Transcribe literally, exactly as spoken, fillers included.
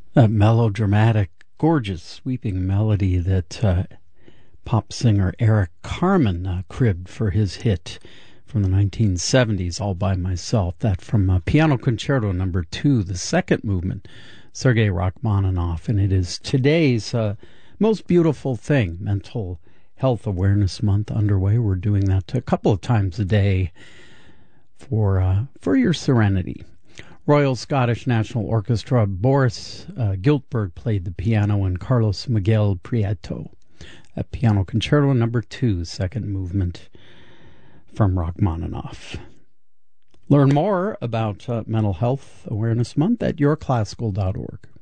That melodramatic, gorgeous, sweeping melody that uh, pop singer Eric Carmen uh, cribbed for his hit from the nineteen seventies, All By Myself. That from uh, Piano Concerto Number Two, the second movement, Sergei Rachmaninoff. And it is today's uh, most beautiful thing, Mental Health Awareness Month underway. We're doing that a couple of times a day for uh, for your serenity. Royal Scottish National Orchestra, Boris uh, Giltberg played the piano, and Carlos Miguel Prieto at Piano Concerto Number Two, second movement from Rachmaninoff. Learn more about uh, Mental Health Awareness Month at your classical dot org.